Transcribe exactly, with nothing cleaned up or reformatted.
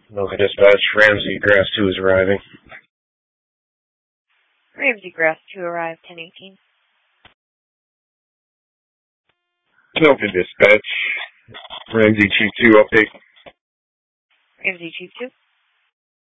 Nova Dispatch, Ramsey Grass two is arriving. Ramsey Grass two arrived, ten eighteen. Nova Dispatch, Ramsey Chief two update. Ramsey Chief two.